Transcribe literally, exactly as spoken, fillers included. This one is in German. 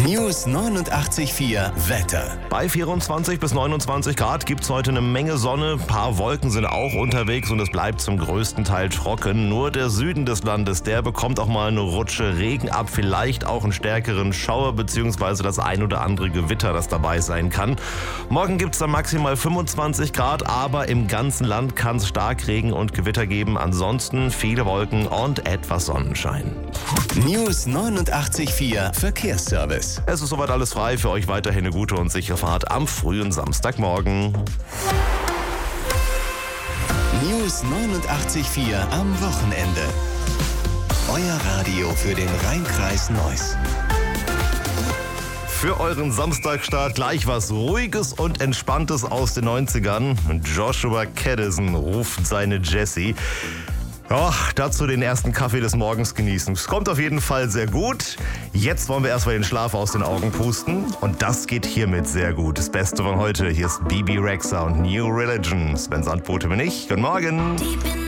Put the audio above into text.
News neunundachtzig Komma vier Wetter. Bei vierundzwanzig bis neunundzwanzig Grad gibt es heute eine Menge Sonne. Ein paar Wolken sind auch unterwegs und es bleibt zum größten Teil trocken. Nur der Süden des Landes, der bekommt auch mal eine Rutsche Regen ab. Vielleicht auch einen stärkeren Schauer bzw. das ein oder andere Gewitter, das dabei sein kann. Morgen gibt es dann maximal fünfundzwanzig Grad, aber im ganzen Land kann es Starkregen und Gewitter geben. Ansonsten viele Wolken und etwas Sonnenschein. News neunundachtzig Komma vier Verkehrsservice. Es ist soweit alles frei. Für euch weiterhin eine gute und sichere Fahrt am frühen Samstagmorgen. News neunundachtzig Komma vier am Wochenende. Euer Radio für den Rhein-Kreis Neuss. Für euren Samstagstart gleich was Ruhiges und Entspanntes aus den neunzigern. Joshua Caddison ruft seine Jessie. Ja, dazu den ersten Kaffee des Morgens genießen. Es kommt auf jeden Fall sehr gut. Jetzt wollen wir erstmal den Schlaf aus den Augen pusten. Und das geht hiermit sehr gut. Das Beste von heute. Hier ist Bebe Rexha und New Religion. Sven Sandbote bin ich. Guten Morgen.